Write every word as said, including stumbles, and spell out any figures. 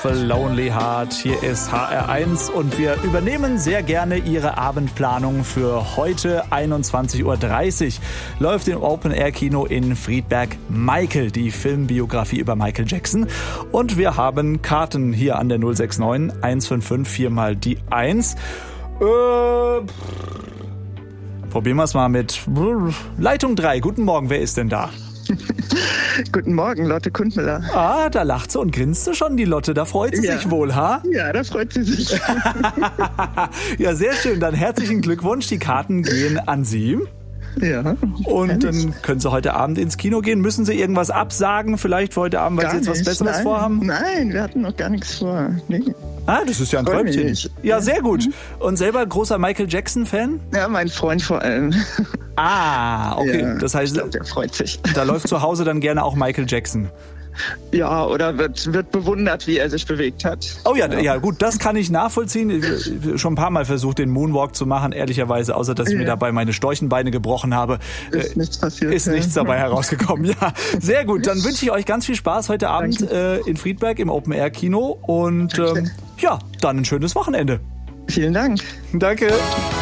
Lonely Heart, hier ist H R eins und wir übernehmen sehr gerne Ihre Abendplanung für heute einundzwanzig Uhr dreißig. Läuft im Open-Air-Kino in Friedberg Michael, die Filmbiografie über Michael Jackson. Und wir haben Karten hier an der null sechs neun eins fünf fünf vier mal die eins. Äh, probieren wir es mal mit Leitung drei. Guten Morgen, wer ist denn da? Guten Morgen, Lotte Kundmüller. Ah, da lacht sie und grinst sie schon, die Lotte. Da freut sie ja. sich wohl, ha? Ja, da freut sie sich. Ja, sehr schön. Dann herzlichen Glückwunsch. Die Karten gehen an Sie. Ja. Und dann können Sie heute Abend ins Kino gehen. Müssen Sie irgendwas absagen, vielleicht für heute Abend, weil gar Sie jetzt nicht. was Besseres Nein. vorhaben? Nein, wir hatten noch gar nichts vor. Nee. Ah, das ist ja ein Freu Träumchen. mich. Ja, sehr gut. Und selber großer Michael Jackson-Fan? Ja, mein Freund vor allem. Ah, okay. Ja, das heißt, ich glaub, der freut sich. Da läuft zu Hause dann gerne auch Michael Jackson. Ja, oder wird, wird bewundert, wie er sich bewegt hat. Oh ja, ja, ja, gut, das kann ich nachvollziehen. Ich schon ein paar Mal versucht, den Moonwalk zu machen, ehrlicherweise, außer dass ich ja. mir dabei meine Storchenbeine gebrochen habe. Ist nichts passiert. Ist nichts dabei herausgekommen, ja. Sehr gut, dann wünsche ich euch ganz viel Spaß heute Abend äh, in Friedberg im Open-Air-Kino und ähm, ja, dann ein schönes Wochenende. Vielen Dank. Danke.